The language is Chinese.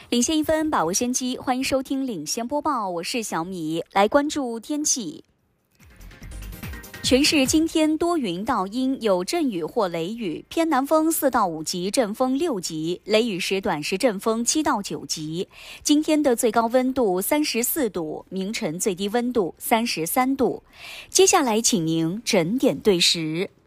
领先一分，把握先机，欢迎收听领先播报，我是小米。来关注天气。全市今天多云到阴，有阵雨或雷雨，偏南风4到5级，阵风6级，雷雨时短时阵风7到9级。今天的最高温度34度，明晨最低温度33度。接下来请您整点对时。